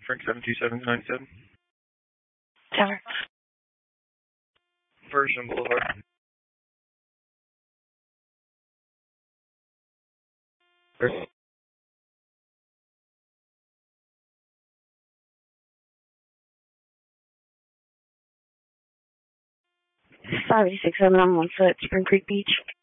Frank 72797. Tower. Version Boulevard. Version. 567 on 1 foot, Spring Creek Beach.